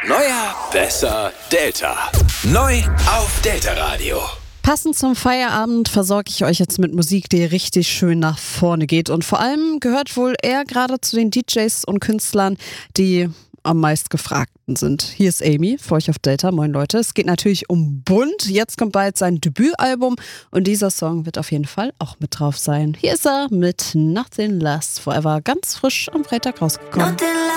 Neuer, besser, Delta. Neu auf Delta Radio. Passend zum Feierabend versorge ich euch jetzt mit Musik, die richtig schön nach vorne geht. Und vor allem gehört wohl er gerade zu den DJs und Künstlern, die am meist gefragten sind. Hier ist Amy für euch auf Delta. Moin Leute. Es geht natürlich um Bunt. Jetzt kommt bald sein Debütalbum und dieser Song wird auf jeden Fall auch mit drauf sein. Hier ist er mit Nothing Lasts Forever, ganz frisch am Freitag rausgekommen.